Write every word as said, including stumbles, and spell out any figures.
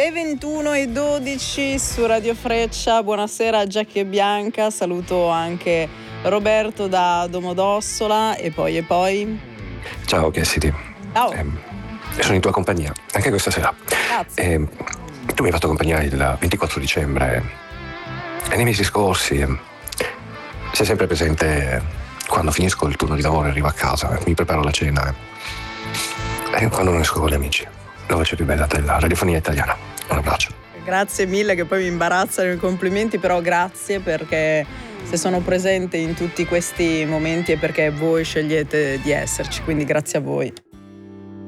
Le ventuno e dodici su Radio Freccia. Buonasera Giacchi e Bianca, saluto anche Roberto da Domodossola e poi e poi. Ciao Cassidy. Ciao. Eh, sono in tua compagnia anche questa sera. Grazie. Eh, tu mi hai fatto compagnia il ventiquattro dicembre e nei mesi scorsi eh, sei sempre presente quando finisco il turno di lavoro e arrivo a casa, eh, mi preparo la cena e quando non esco con gli amici. La voce più bella della radiofonia italiana. Un abbraccio. Grazie mille, che poi mi imbarazzano i complimenti, però grazie, perché se sono presente in tutti questi momenti è perché voi scegliete di esserci, quindi grazie a voi.